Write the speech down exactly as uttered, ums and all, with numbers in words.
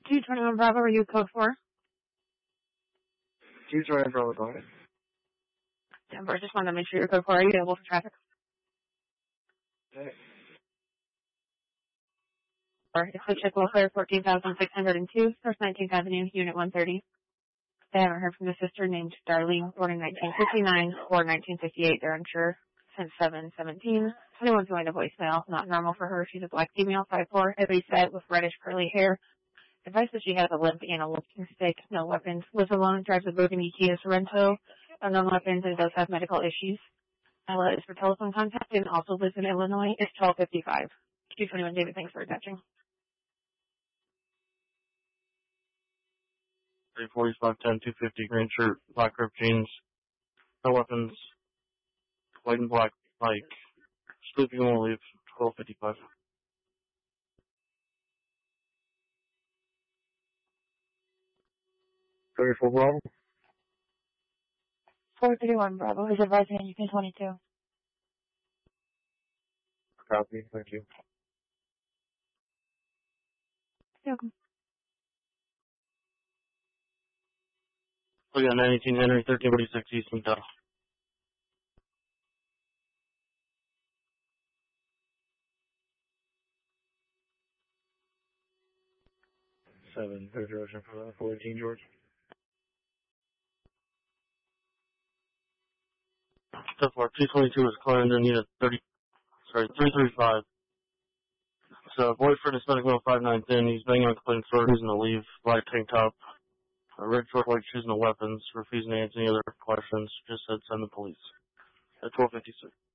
two twenty-one Bravo, are you code four? two twenty-one Bravo, go ahead. Denver, just wanted to make sure you're code four. Are you available for traffic? Okay. Eclipse check will clear fourteen thousand six hundred two, First nineteenth Avenue, Unit one thirty. They haven't heard from the sister named Darlene, born in nineteen fifty-nine or nineteen fifty-eight. They're unsure since seven seventeen. Anyone's going to voicemail. Not normal for her. She's a black female, five four, heavy set with reddish curly hair. Advice that she has a limp and a looking stick, no weapons. Lives alone, drives a Burgundy Kia Sorento, no weapons, and does have medical issues. Ella is for telephone contact and also lives in Illinois. It's twelve fifty-five. two twenty-one David, thanks for attaching. three forty-five ten two fifty, green shirt, black ripped jeans, no weapons, white and black bike, sleeping will leave, twelve fifty-five. thirty-four Bravo? four thirty-one Bravo is advising you can twenty-two. Copy, thank you. You're welcome. We got nine eighteen Henry, thirteen forty-six Eastern Dell. seven, third direction for that, four eighteen George. So far, two twenty-two is Clarendon, unit thirty, sorry, three thirty-five. So, boyfriend is Hispanic male, five nine thin, he's banging on clean sword, using a leave, black tank top, a red short, white shoes, no weapons, refusing to answer any other questions, just said send the police. At twelve fifty-six.